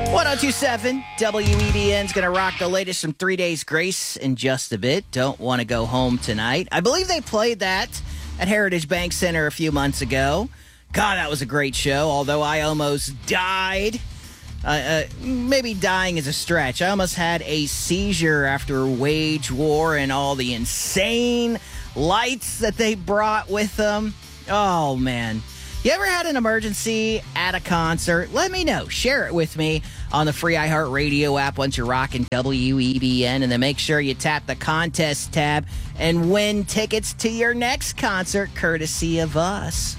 1027 WEDN's going to rock the latest from 3 Days Grace in just a bit. Don't want to go home tonight. I believe they played that at Heritage Bank Center a few months ago. God, that was a great show, although I almost died. Maybe dying is a stretch. I almost had a seizure after Wage War and all the insane lights that they brought with them. Oh, man. You ever had an emergency at a concert? Let me know. Share it with me on the free iHeartRadio app once you're rocking WEBN. And then make sure you tap the contest tab and win tickets to your next concert courtesy of us.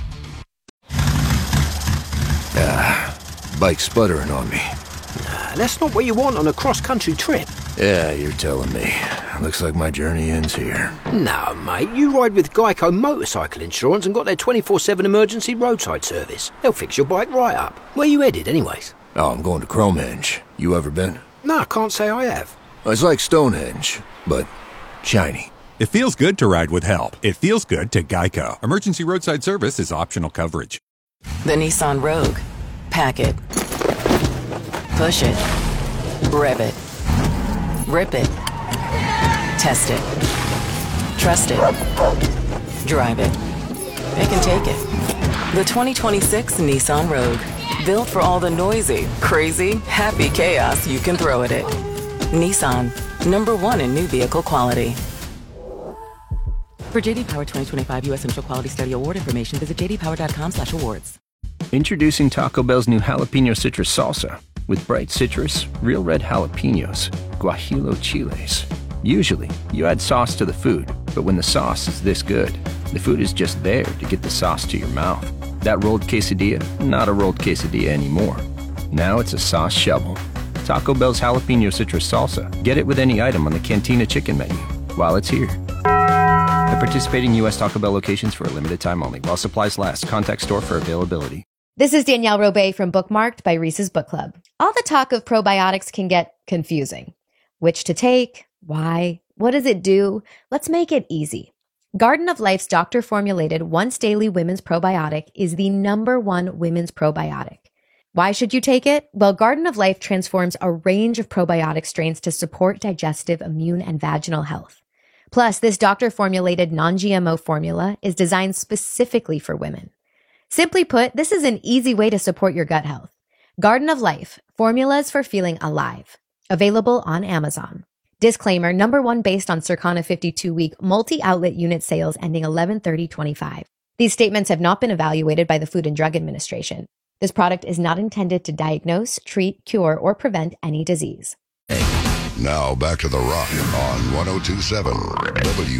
Bike's sputtering on me. Nah, that's not what you want on a cross-country trip. Yeah, you're telling me. Looks like my journey ends here. No, mate, you ride with Geico Motorcycle Insurance and got their 24/7 emergency roadside service. They'll fix your bike right up. Where you headed, anyways? Oh, I'm going to Cromenge. You ever been? No, I can't say I have. It's like Stonehenge, but shiny. It feels good to ride with help. It feels good to Geico. Emergency roadside service is optional coverage. The Nissan Rogue. Pack it. Push it. Rev it. Rip it. Test it. Trust it. Drive it. It can take it. The 2026 Nissan Rogue. Built for all the noisy, crazy, happy chaos you can throw at it. Nissan. #1 in new vehicle quality. For JD Power 2025 U.S. Central Quality Study Award information, visit jdpower.com/awards. Introducing Taco Bell's new Jalapeno Citrus Salsa. With bright citrus, real red jalapenos, guajillo chiles. Usually, you add sauce to the food, but when the sauce is this good, the food is just there to get the sauce to your mouth. That rolled quesadilla, not a rolled quesadilla anymore. Now it's a sauce shovel. Taco Bell's Jalapeno Citrus Salsa. Get it with any item on the Cantina Chicken menu while it's here. At participating U.S. Taco Bell locations for a limited time only. While supplies last. Contact store for availability. This is Danielle Robay from Bookmarked by Reese's Book Club. All the talk of probiotics can get confusing. Which to take? Why? What does it do? Let's make it easy. Garden of Life's doctor-formulated once-daily women's probiotic is the #1 women's probiotic. Why should you take it? Well, Garden of Life transforms a range of probiotic strains to support digestive, immune, and vaginal health. Plus, this doctor-formulated non-GMO formula is designed specifically for women. Simply put, this is an easy way to support your gut health. Garden of Life, formulas for feeling alive. Available on Amazon. Disclaimer, #1 based on Circana 52-week multi-outlet unit sales ending 11/30/25. These statements have not been evaluated by the Food and Drug Administration. This product is not intended to diagnose, treat, cure, or prevent any disease. Now back to The Rock on 102.7 WEBN.